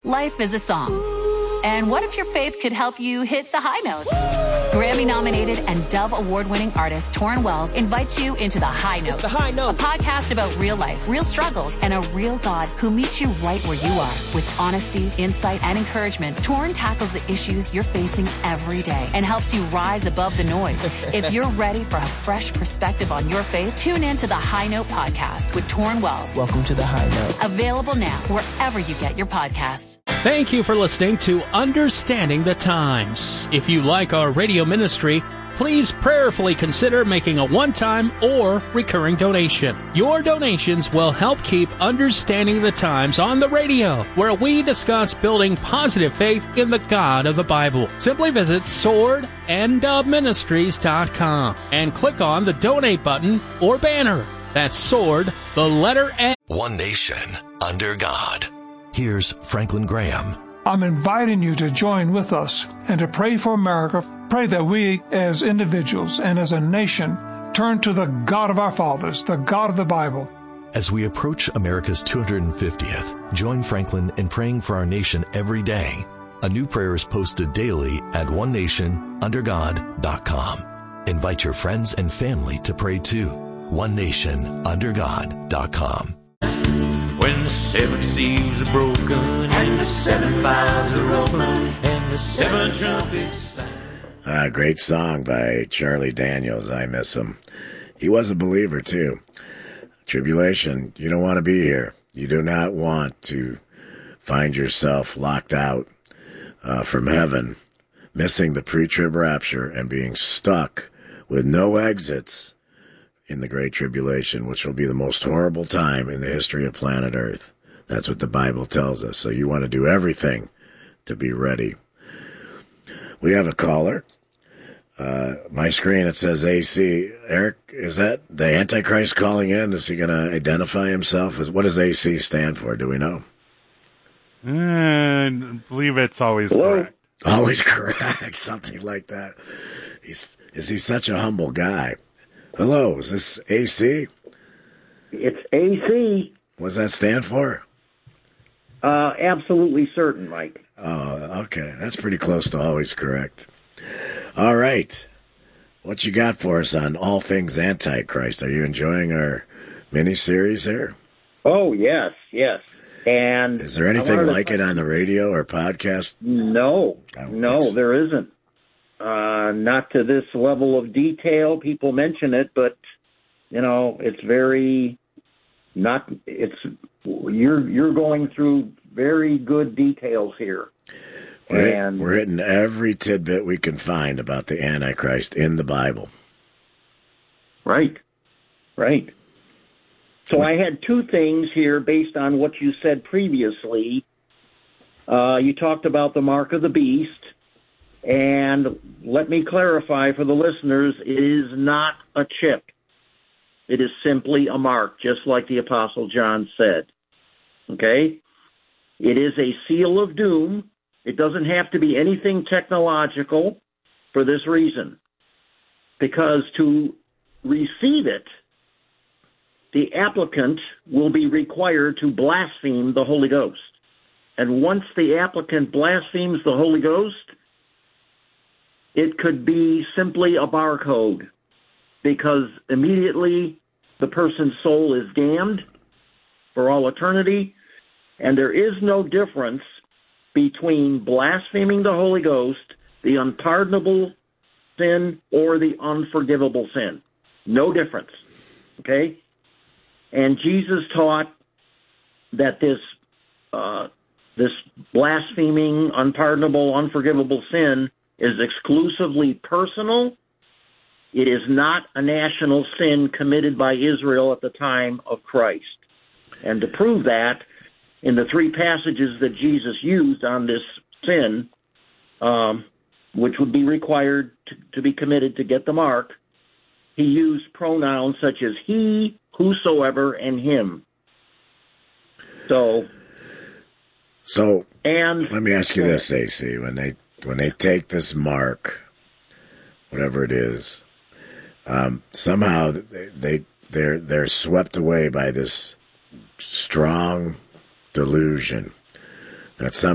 Life is a song. And what if your faith could help you hit the high notes? Grammy-nominated and Dove Award-winning artist Torrin Wells invites you into The High Note. It's The High Note. A podcast about real life, real struggles, and a real God who meets you right where you are. With honesty, insight, and encouragement, Torrin tackles the issues you're facing every day and helps you rise above the noise. If you're ready for a fresh perspective on your faith, tune in to The High Note podcast with Torrin Wells. Welcome to The High Note. Available now wherever you get your podcasts. Thank you for listening to Understanding the Times. If you like our radio ministry, please prayerfully consider making a one-time or recurring donation. Your donations will help keep Understanding the Times on the radio, where we discuss building positive faith in the God of the Bible. Simply visit swordanddoveministries.com and click on the donate button or banner. That's sword, the letter N. One nation, under God. Here's Franklin Graham. I'm inviting you to join with us and to pray for America. Pray that we as individuals and as a nation turn to the God of our fathers, the God of the Bible. As we approach America's 250th, join Franklin in praying for our nation every day. A new prayer is posted daily at onenationundergod.com. Invite your friends and family to pray too. onenationundergod.com. When the seven seas are broken and the seven vials are open and the seven trumpets sound. Great song by Charlie Daniels. I miss him. He was a believer too. Tribulation, you don't want to be here. You do not want to find yourself locked out from heaven, missing the pre-trib rapture and being stuck with no exits in the Great Tribulation, which will be the most horrible time in the history of planet Earth. That's what the Bible tells us. So you want to do everything to be ready. We have a caller. My screen, it says AC. Eric, is that the Antichrist calling in? Is he going to identify himself? What does AC stand for? Do we know? I believe it's always correct. Always correct. Something like that. Is he such a humble guy? Hello, is this AC? It's AC. What does that stand for? Absolutely certain, Mike. Oh, okay. That's pretty close to always correct. All right. What you got for us on all things Antichrist? Are you enjoying our mini-series here? Oh, yes. And is there anything like it on the radio or podcast? No, there isn't. Not to this level of detail. People mention it, but it's very not. You're going through very good details here, we're hitting every tidbit we can find about the Antichrist in the Bible. Right. So I had two things here based on what you said previously. You talked about the mark of the beast. And let me clarify for the listeners, it is not a chip. It is simply a mark, just like the Apostle John said. Okay? It is a seal of doom. It doesn't have to be anything technological for this reason. Because to receive it, the applicant will be required to blaspheme the Holy Ghost. And once the applicant blasphemes the Holy Ghost, it could be simply a barcode, because immediately the person's soul is damned for all eternity, and there is no difference between blaspheming the Holy Ghost, the unpardonable sin, or the unforgivable sin. No difference, okay? And Jesus taught that this blaspheming, unpardonable, unforgivable sin is exclusively personal. It is not a national sin committed by Israel at the time of Christ. And to prove that, in the three passages that Jesus used on this sin, which would be required to be committed to get the mark, he used pronouns such as he, whosoever, and him. So let me ask you this, AC. When they take this mark, whatever it is, somehow they're swept away by this strong delusion that